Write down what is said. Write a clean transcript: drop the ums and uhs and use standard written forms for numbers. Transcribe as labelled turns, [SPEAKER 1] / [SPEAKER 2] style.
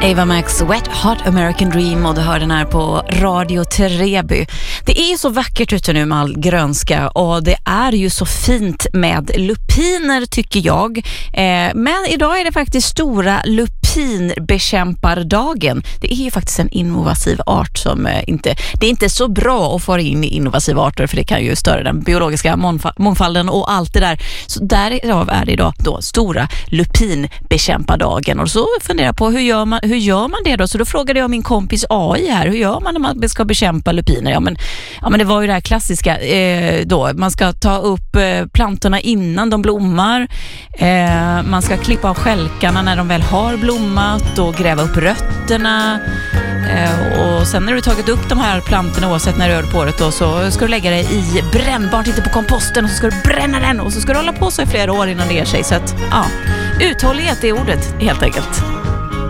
[SPEAKER 1] Ava Max, Wet Hot American Dream, och du hör den här på Radio Treby. Det är ju så vackert ute nu med all grönska, och det är ju så fint med lupiner tycker jag. Men idag är det faktiskt stora lupinbekämpardagen. Det är ju faktiskt en invasiv art som det är inte så bra att få in i invasiva arter, för det kan ju störa den biologiska mångfalden och allt det där. Så därav är det idag då stora lupinbekämpardagen. Och så funderar jag på hur gör man det då? Så då frågade jag min kompis AI här, hur gör man när man ska bekämpa lupiner? Ja men det var ju det här klassiska då. Man ska ta upp plantorna innan de blommar. Man ska klippa av skälkarna när de väl har blommat och gräva upp rötterna. Och sen när du tagit upp de här plantorna, oavsett när du gör det på året då, så ska du lägga det i brännbart, inte på komposten, och så ska du bränna den, och så ska du hålla på så i flera år innan det ger sig. Så att, ja, uthållighet är ordet helt enkelt.